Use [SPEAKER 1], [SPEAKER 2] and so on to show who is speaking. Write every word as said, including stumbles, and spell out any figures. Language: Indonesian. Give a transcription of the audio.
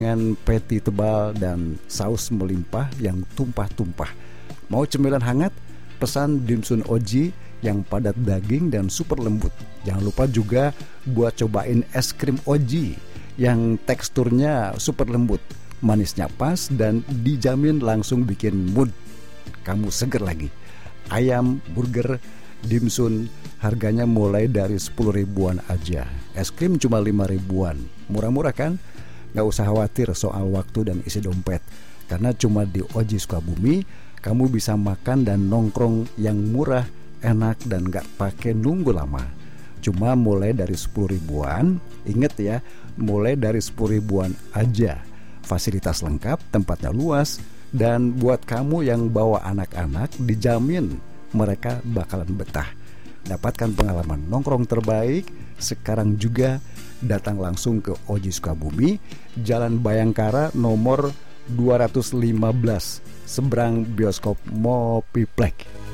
[SPEAKER 1] dengan patty tebal dan saus melimpah yang tumpah-tumpah. Mau cemilan hangat? Pesan dimsum Oji yang padat daging dan super lembut. Jangan lupa juga buat cobain es krim Oji yang teksturnya super lembut, manisnya pas, dan dijamin langsung bikin mood kamu seger lagi. Ayam, burger, dimsum harganya mulai dari sepuluh ribuan aja. Es krim cuma lima ribuan. Murah-murah kan? Gak usah khawatir soal waktu dan isi dompet, karena cuma di Oji Sukabumi kamu bisa makan dan nongkrong yang murah, enak, dan gak pakai nunggu lama. Cuma mulai dari sepuluh ribuan. Ingat ya, mulai dari sepuluh ribuan aja. Fasilitas lengkap, tempatnya luas, dan buat kamu yang bawa anak-anak dijamin mereka bakalan betah. Dapatkan pengalaman nongkrong terbaik sekarang juga. Datang langsung ke Oji Sukabumi, Jalan Bayangkara nomor dua ratus lima belas, seberang bioskop Mopiplek.